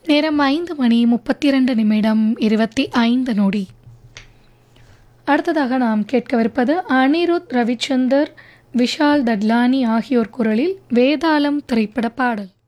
நேரம் 5:32:25. அடுத்ததாக நாம் கேட்கவிருப்பது அனிருத் ரவிச்சந்தர், விஷால் தட்லானி ஆகியோர் குரலில் வேதாளம் திரைப்பட பாடல்.